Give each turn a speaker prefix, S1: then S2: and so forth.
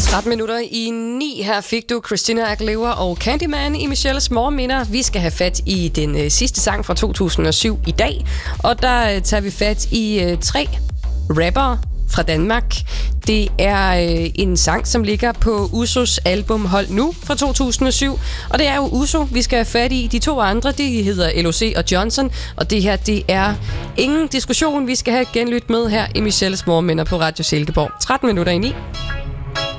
S1: 13 minutter i 9. Her fik du Christina Aguilera og Candyman i Michelles Morgenminder. Vi skal have fat i den sidste sang fra 2007 i dag. Og der tager vi fat i 3 rappere fra Danmark. Det er en sang, som ligger på Usos album Hold Nu fra 2007. Og det er jo Uso, vi skal have fat i. De 2 andre, de hedder LOC og Johnson. Og det her, det er ingen diskussion. Vi skal have genlyt med her i Michelles Morgenminder på Radio Silkeborg. 13 minutter i 9.